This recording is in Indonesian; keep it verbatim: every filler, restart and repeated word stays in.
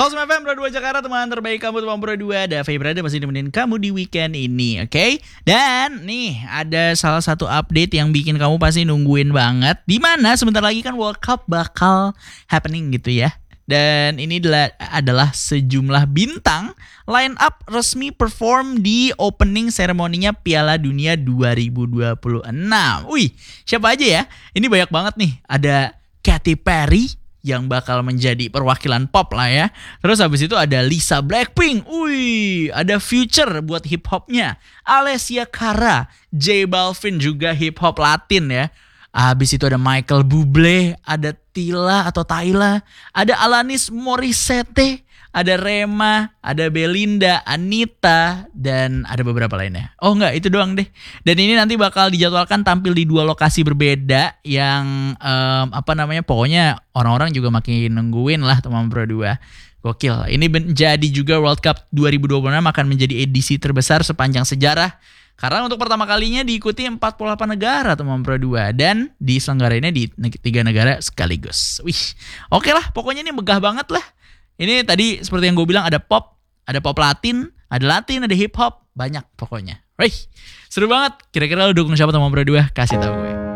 Halo Smart F M, Pro dua Jakarta, teman terbaik kamu, teman Pro dua. Davey berada masih nemenin kamu di weekend ini, oke? Okay? Dan nih ada salah satu update yang bikin kamu pasti nungguin banget. Dimana sebentar lagi kan World Cup bakal happening gitu ya. Dan ini adalah, adalah sejumlah bintang line up resmi perform di opening seremoninya Piala Dunia dua ribu dua puluh enam. Wih, siapa aja ya? Ini banyak banget nih. Ada Katy Perry yang bakal menjadi perwakilan pop lah ya. Terus habis itu ada Lisa Blackpink. Wih, ada Future buat hip hopnya. Alessia Cara, J Balvin juga hip hop Latin ya. Habis itu ada Michael Bublé, ada Tila atau Tyla, ada Alanis Morissette, ada Rema, ada Belinda, Anita, dan ada beberapa lainnya. Oh enggak, itu doang deh. Dan ini nanti bakal dijadwalkan tampil di dua lokasi berbeda yang um, apa namanya, pokoknya orang-orang juga makin nungguin lah teman Pro dua. Gokil. Ini menjadi juga World Cup dua ribu dua puluh enam akan menjadi edisi terbesar sepanjang sejarah. Karena untuk pertama kalinya diikuti empat puluh delapan negara teman Pro dua. Dan diselenggarainnya di tiga negara sekaligus. Wih, oke lah, pokoknya ini megah banget lah. Ini tadi seperti yang gue bilang, ada pop, ada pop Latin, ada Latin, ada hip hop, banyak pokoknya. Wih, seru banget. Kira-kira lu dukung siapa teman Pro dua? Kasih tau gue.